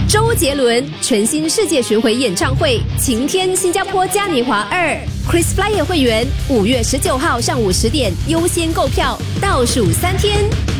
周杰伦全新世界巡回演唱会，晴天新加坡嘉年华2 ，Chris Flyer 会员5月19号上午10点优先购票，倒数3天。